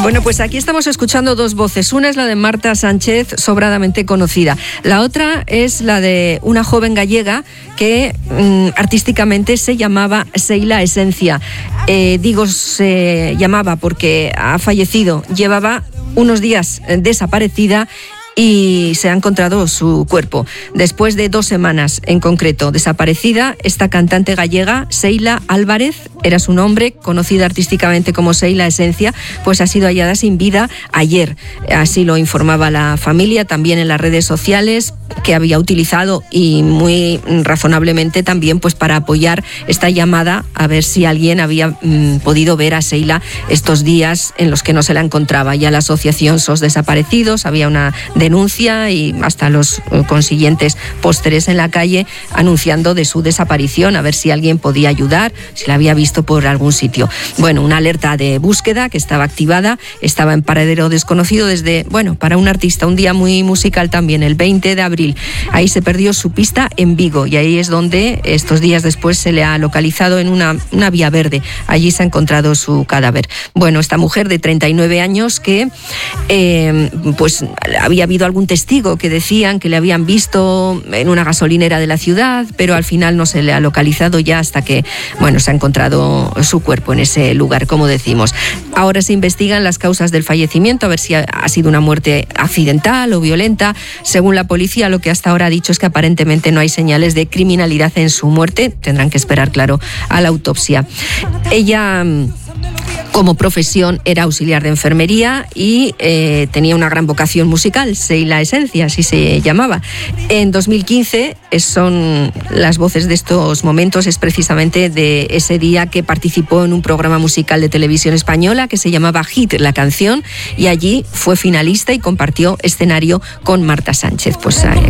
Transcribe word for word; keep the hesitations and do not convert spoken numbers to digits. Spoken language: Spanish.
Bueno, pues aquí estamos escuchando dos voces. Una es la de Marta Sánchez, sobradamente conocida. La otra es la de una joven gallega que mmm, artísticamente se llamaba Seila Esencia. Eh, digo se llamaba porque ha fallecido. Llevaba unos días desaparecida y se ha encontrado su cuerpo. Después de dos semanas en concreto desaparecida, esta cantante gallega, Seila Álvarez, era su nombre, conocida artísticamente como Seila Esencia, pues ha sido hallada sin vida ayer. Así lo informaba la familia, también en las redes sociales, que había utilizado y muy razonablemente también pues para apoyar esta llamada a ver si alguien había mmm, podido ver a Seila estos días en los que no se la encontraba. Ya la asociación S O S Desaparecidos había una denuncia y hasta los consiguientes pósteres en la calle anunciando de su desaparición, a ver si alguien podía ayudar, si la había visto por algún sitio. Bueno, una alerta de búsqueda que estaba activada, estaba en paradero desconocido desde, bueno, para un artista, un día muy musical también, el veinte de abril. Ahí se perdió su pista en Vigo y ahí es donde estos días después se le ha localizado en una, una vía verde. Allí se ha encontrado su cadáver. Bueno, esta mujer de treinta y nueve años que eh, pues había habido algún testigo que decían que le habían visto en una gasolinera de la ciudad, pero al final no se le ha localizado ya hasta que, bueno, se ha encontrado su cuerpo en ese lugar, como decimos. Ahora se investigan las causas del fallecimiento, a ver si ha, ha sido una muerte accidental o violenta. Según la policía, lo que hasta ahora ha dicho es que aparentemente no hay señales de criminalidad en su muerte. Tendrán que esperar, claro, a la autopsia. Ella, como profesión, era auxiliar de enfermería y eh, tenía una gran vocación musical, Seila Esencia, así se llamaba. En dos mil quince son las voces de estos momentos, es precisamente de ese día que participó en un programa musical de televisión española que se llamaba Hit, la canción, y allí fue finalista y compartió escenario con Marta Sánchez. Pues